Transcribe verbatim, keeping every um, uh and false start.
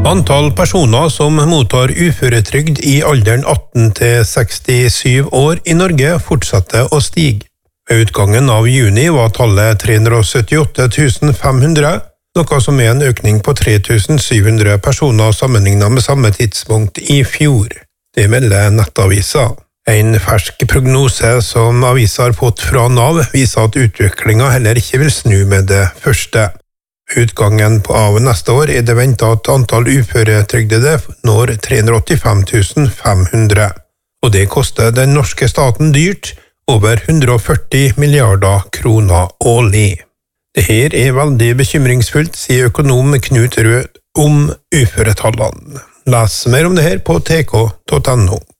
Antall personer som mottar uføretrygd i alderen atten til sekstisju år i Norge fortsetter å stige. Ved utgangen av juni var tallet tre hundre syttiåtte tusen fem hundre, noe som er en økning på tre tusen syv hundre personer sammenlignet med samme tidspunkt i fjor. Det melder Nettavisa. En fersk prognose som avisa har fått fra Nav viser at utviklingen heller ikke vil snu med det første. Utgangen av neste år er det ventet at antall uføretrygdede når tre hundre åttifem tusen fem hundre, og det koster den norske staten dyrt, over hundre og førti milliarder kroner årlig. Dette er veldig bekymringsfullt, sier økonom Knut Rød om uføretallene. Les mer om det her på t k punktum n o.